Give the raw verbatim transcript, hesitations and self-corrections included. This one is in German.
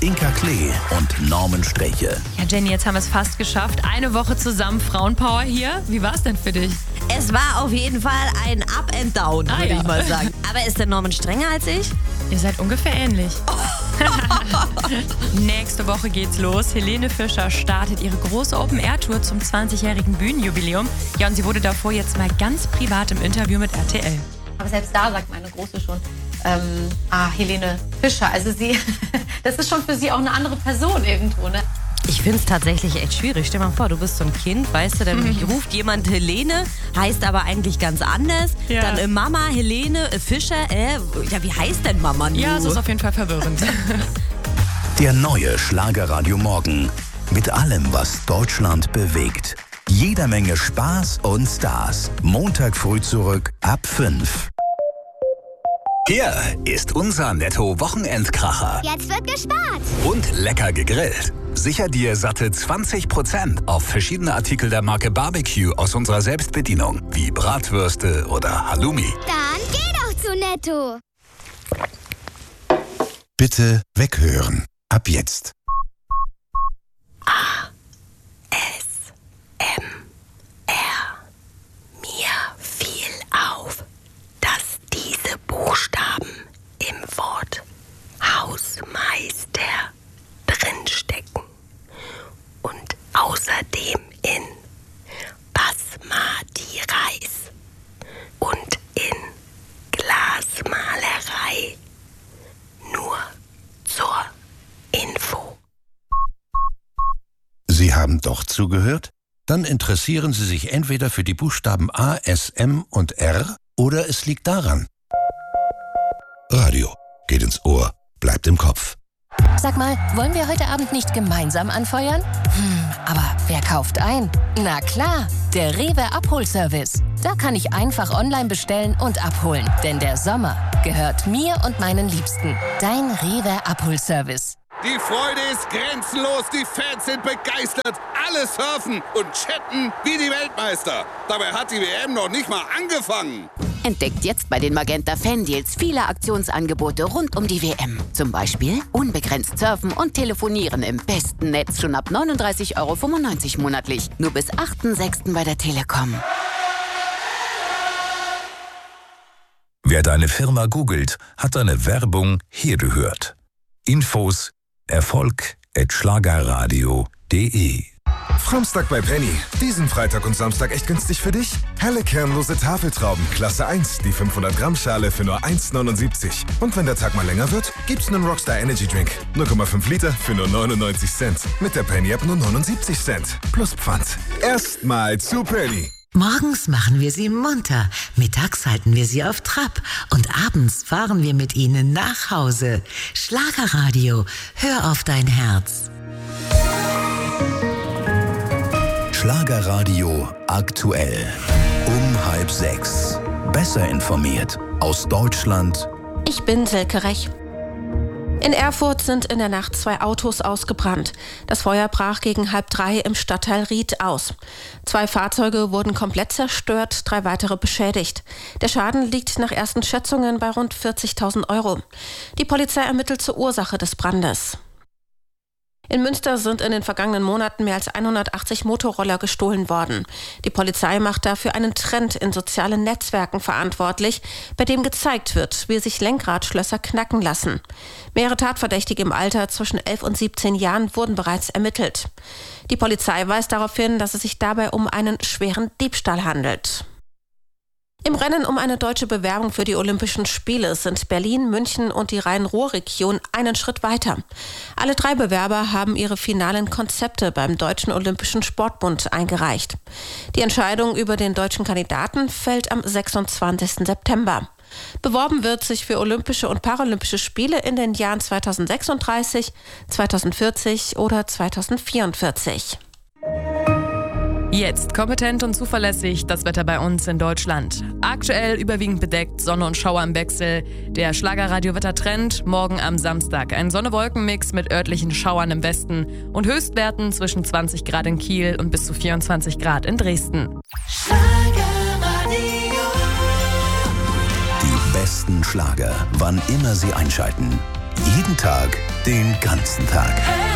Inka Klee und Norman Sträche. Ja, Jenny, jetzt haben wir es fast geschafft. Eine Woche zusammen Frauenpower hier. Wie war es denn für dich? Es war auf jeden Fall ein Up and Down, Ah, würde ja. ich mal sagen. Aber ist der Norman strenger als ich? Ihr seid ungefähr ähnlich. Nächste Woche geht's los. Helene Fischer startet ihre große Open-Air-Tour zum zwanzigjährigen Bühnenjubiläum. Ja, und sie wurde davor jetzt mal ganz privat im Interview mit R T L. Aber selbst da sagt meine Große schon, ähm, ah, Helene Fischer. Also sie, das ist schon für sie auch eine andere Person irgendwo, ne? Ich finde es tatsächlich echt schwierig. Stell dir mal vor, du bist so ein Kind, weißt du, dann mhm. ruft jemand Helene, heißt aber eigentlich ganz anders. Ja. Dann äh, Mama, Helene äh, Fischer, äh, ja, wie heißt denn Mama nun? Ja, es ist auf jeden Fall verwirrend. Der neue Schlagerradio Morgen. Mit allem, was Deutschland bewegt. Jeder Menge Spaß und Stars. Montag früh zurück ab fünf. Hier ist unser Netto-Wochenendkracher. Jetzt wird gespart. Und lecker gegrillt. Sicher dir satte zwanzig Prozent auf verschiedene Artikel der Marke Barbecue aus unserer Selbstbedienung, wie Bratwürste oder Halloumi. Dann geh doch zu Netto. Bitte weghören. Ab jetzt. A, S, M, R. Mir fiel auf, dass diese Buchstaben im Wort Hausmeister drinstecken und außerdem in Basmati Reis und in Glasmalerei. Nur zur Info. Sie haben doch zugehört? Dann interessieren Sie sich entweder für die Buchstaben A, S, M und R oder es liegt daran. Radio geht ins Ohr, bleibt im Kopf. Sag mal, wollen wir heute Abend nicht gemeinsam anfeuern? Hm, aber wer kauft ein? Na klar, der Rewe Abholservice. Da kann ich einfach online bestellen und abholen. Denn der Sommer gehört mir und meinen Liebsten. Dein Rewe Abholservice. Die Freude ist grenzenlos, die Fans sind begeistert, alle surfen und chatten wie die Weltmeister. Dabei hat die W M noch nicht mal angefangen. Entdeckt jetzt bei den Magenta Fan-Deals viele Aktionsangebote rund um die W M. Zum Beispiel unbegrenzt surfen und telefonieren im besten Netz schon ab neununddreißig Euro fünfundneunzig monatlich. Nur bis achten sechsten bei der Telekom. Wer deine Firma googelt, hat deine Werbung hier gehört. Infos Erfolg at schlagerradio punkt de. Framstag bei Penny. Diesen Freitag und Samstag echt günstig für dich? Helle kernlose Tafeltrauben, Klasse eins, die fünfhundert Gramm Schale für nur eins neunundsiebzig. Und wenn der Tag mal länger wird, gibt's einen Rockstar Energy Drink. null Komma fünf Liter für nur neunundneunzig Cent. Mit der Penny App nur neunundsiebzig Cent. Plus Pfand. Erstmal zu Penny. Morgens machen wir sie munter, mittags halten wir sie auf Trab und abends fahren wir mit ihnen nach Hause. Schlagerradio, hör auf dein Herz. Schlagerradio aktuell. Um halb sechs. Besser informiert aus Deutschland. Ich bin Silke Rech. In Erfurt sind in der Nacht zwei Autos ausgebrannt. Das Feuer brach gegen halb drei im Stadtteil Ried aus. Zwei Fahrzeuge wurden komplett zerstört, drei weitere beschädigt. Der Schaden liegt nach ersten Schätzungen bei rund vierzigtausend Euro. Die Polizei ermittelt zur Ursache des Brandes. In Münster sind in den vergangenen Monaten mehr als hundertachtzig Motorroller gestohlen worden. Die Polizei macht dafür einen Trend in sozialen Netzwerken verantwortlich, bei dem gezeigt wird, wie sich Lenkradschlösser knacken lassen. Mehrere Tatverdächtige im Alter zwischen elf und siebzehn Jahren wurden bereits ermittelt. Die Polizei weist darauf hin, dass es sich dabei um einen schweren Diebstahl handelt. Im Rennen um eine deutsche Bewerbung für die Olympischen Spiele sind Berlin, München und die Rhein-Ruhr-Region einen Schritt weiter. Alle drei Bewerber haben ihre finalen Konzepte beim Deutschen Olympischen Sportbund eingereicht. Die Entscheidung über den deutschen Kandidaten fällt am sechsundzwanzigsten September. Beworben wird sich für Olympische und Paralympische Spiele in den Jahren zweitausendsechsunddreißig, zweitausendvierzig oder zweitausendvierundvierzig. Jetzt kompetent und zuverlässig das Wetter bei uns in Deutschland. Aktuell überwiegend bedeckt, Sonne und Schauer im Wechsel. Der Schlagerradio-Wettertrend morgen am Samstag. Ein Sonne-Wolken-Mix mit örtlichen Schauern im Westen und Höchstwerten zwischen zwanzig Grad in Kiel und bis zu vierundzwanzig Grad in Dresden. Die besten Schlager, wann immer Sie einschalten. Jeden Tag, den ganzen Tag.